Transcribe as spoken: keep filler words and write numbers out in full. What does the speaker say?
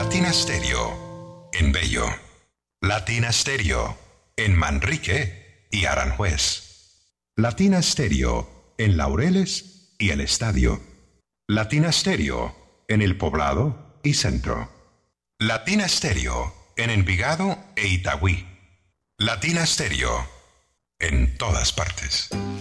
Latina Stereo en Bello. Latina Stereo en Manrique y Aranjuez. Latina Stereo en Laureles y El Estadio. Latina Stereo en El Poblado y Centro. Latina Stereo en Envigado e Itagüí. Latina Stereo en todas partes.